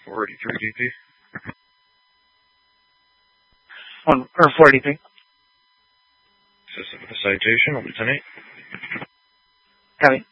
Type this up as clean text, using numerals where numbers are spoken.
483 DP. 483. Assistant with a citation, I'll be 10-8. Copy.